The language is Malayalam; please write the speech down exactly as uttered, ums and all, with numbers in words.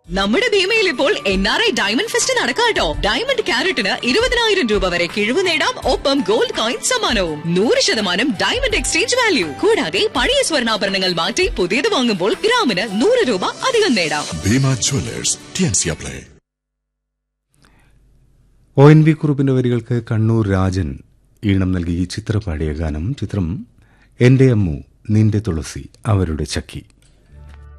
നമ്മുടെ ഭീമയിൽ ഇപ്പോൾ N R I diamond fest നടക്കാട്ടോ. Diamond ക്യാരറ്റിന് ഇരുപതിനായിരം രൂപ വരെ കിഴിവ് നേടാം. ഒപ്പം ഗോൾഡ് കോയിൻ സമ്മാനവും. നൂറ് ശതമാനം ഡയമണ്ട് എക്സ്ചേഞ്ച് വാല്യൂ. കൂടാതെ പഴയ സ്വർണ്ണാഭരണങ്ങൾ മാറ്റി പുതിയത് വാങ്ങുമ്പോൾ ഗ്രാമിന് നൂറ് രൂപ അധികം നേടാം. Bhima Jewellers T&C apply. O N V കുറുപ്പിന്റെ വരികൾക്ക് കണ്ണൂർ രാജൻ ഈണം നൽകി ചിത്ര പാടിയ ഗാനം. ചിത്രം എന്റെ അമ്മു നിന്റെ തുളസി അവരുടെ ചക്കി.